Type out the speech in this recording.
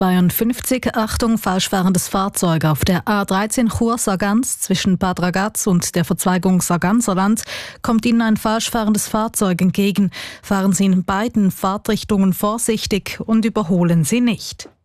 Bayern 50, Achtung, falschfahrendes Fahrzeug auf der A13 Chur-Sargans zwischen Bad Ragaz und der Verzweigung Sarganserland kommt Ihnen ein falschfahrendes Fahrzeug entgegen. Fahren Sie in beiden Fahrtrichtungen vorsichtig und überholen Sie nicht.